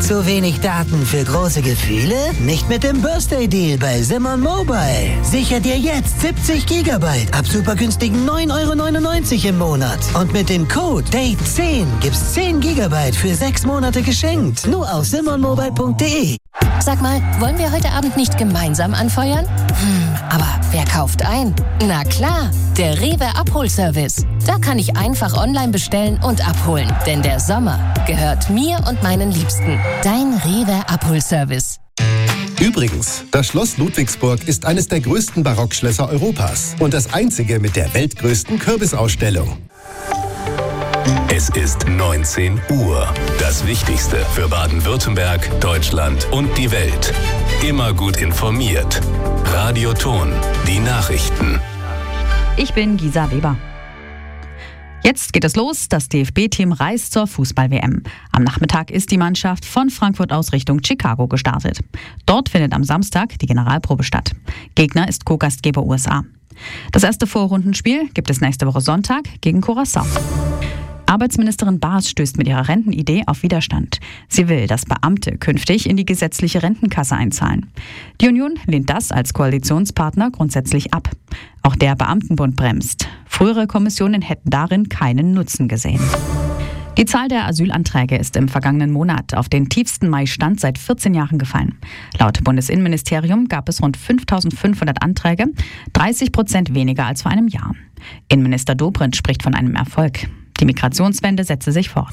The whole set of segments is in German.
Zu wenig Daten für große Gefühle? Nicht mit dem Birthday Deal bei Simon Mobile. Sicher dir jetzt 70 GB ab super günstigen 9,99 € im Monat. Und mit dem Code DATE10 gibt's 10 GB für 6 Monate geschenkt. Nur auf simonmobile.de. Sag mal, wollen wir heute Abend nicht gemeinsam anfeuern? Aber wer kauft ein? Na klar, der Rewe Abholservice. Da kann ich einfach online bestellen und abholen. Denn der Sommer gehört mir und meinen Liebsten. Dein Rewe Abholservice. Übrigens, das Schloss Ludwigsburg ist eines der größten Barockschlösser Europas und das einzige mit der weltgrößten Kürbisausstellung. Es ist 19 Uhr. Das Wichtigste für Baden-Württemberg, Deutschland und die Welt. Immer gut informiert. Radio Ton, die Nachrichten. Ich bin Gisa Weber. Jetzt geht es los. Das DFB-Team reist zur Fußball-WM. Am Nachmittag ist die Mannschaft von Frankfurt aus Richtung Chicago gestartet. Dort findet am Samstag die Generalprobe statt. Gegner ist Co-Gastgeber USA. Das erste Vorrundenspiel gibt es nächste Woche Sonntag gegen Curaçao. Arbeitsministerin Baas stößt mit ihrer Rentenidee auf Widerstand. Sie will, dass Beamte künftig in die gesetzliche Rentenkasse einzahlen. Die Union lehnt das als Koalitionspartner grundsätzlich ab. Auch der Beamtenbund bremst. Frühere Kommissionen hätten darin keinen Nutzen gesehen. Die Zahl der Asylanträge ist im vergangenen Monat auf den tiefsten Mai-Stand seit 14 Jahren gefallen. Laut Bundesinnenministerium gab es rund 5.500 Anträge, 30% weniger als vor einem Jahr. Innenminister Dobrindt spricht von einem Erfolg. Die Migrationswende setze sich fort.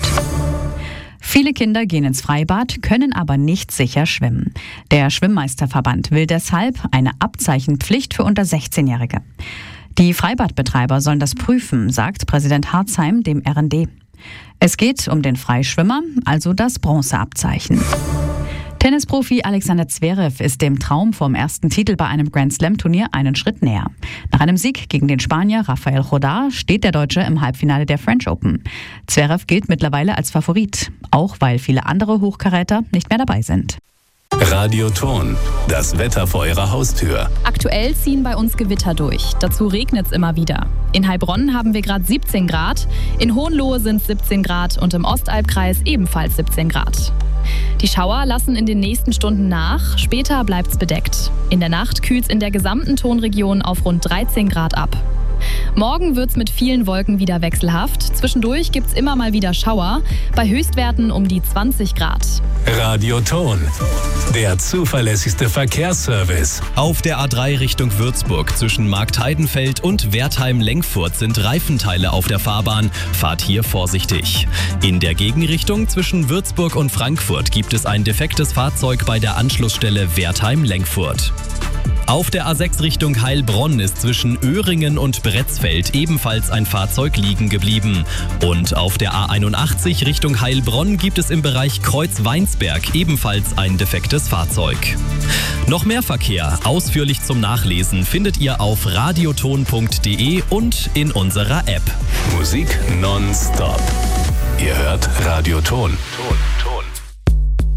Viele Kinder gehen ins Freibad, können aber nicht sicher schwimmen. Der Schwimmmeisterverband will deshalb eine Abzeichenpflicht für unter 16-Jährige. Die Freibadbetreiber sollen das prüfen, sagt Präsident Harzheim dem RND. Es geht um den Freischwimmer, also das Bronzeabzeichen. Tennisprofi Alexander Zverev ist dem Traum vom ersten Titel bei einem Grand-Slam-Turnier einen Schritt näher. Nach einem Sieg gegen den Spanier Rafael Rodar steht der Deutsche im Halbfinale der French Open. Zverev gilt mittlerweile als Favorit, auch weil viele andere Hochkaräter nicht mehr dabei sind. Radio Ton, das Wetter vor Ihrer Haustür. Aktuell ziehen bei uns Gewitter durch. Dazu regnet es immer wieder. In Heilbronn haben wir gerade 17 Grad, in Hohenlohe sind es 17 Grad und im Ostalbkreis ebenfalls 17 Grad. Die Schauer lassen in den nächsten Stunden nach, später bleibt es bedeckt. In der Nacht kühlt es in der gesamten Tonregion auf rund 13 Grad ab. Morgen wird es mit vielen Wolken wieder wechselhaft. Zwischendurch gibt es immer mal wieder Schauer, bei Höchstwerten um die 20 Grad. Radio Ton, der zuverlässigste Verkehrsservice. Auf der A3 Richtung Würzburg zwischen Marktheidenfeld und Wertheim-Lenkfurt sind Reifenteile auf der Fahrbahn. Fahrt hier vorsichtig. In der Gegenrichtung zwischen Würzburg und Frankfurt gibt es ein defektes Fahrzeug bei der Anschlussstelle Wertheim-Lenkfurt. Auf der A6 Richtung Heilbronn ist zwischen Öhringen und Bretzfeld ebenfalls ein Fahrzeug liegen geblieben. Und auf der A81 Richtung Heilbronn gibt es im Bereich Kreuz-Weinsberg ebenfalls ein defektes Fahrzeug. Noch mehr Verkehr, ausführlich zum Nachlesen, findet ihr auf radioton.de und in unserer App. Musik nonstop. Ihr hört Radio Ton.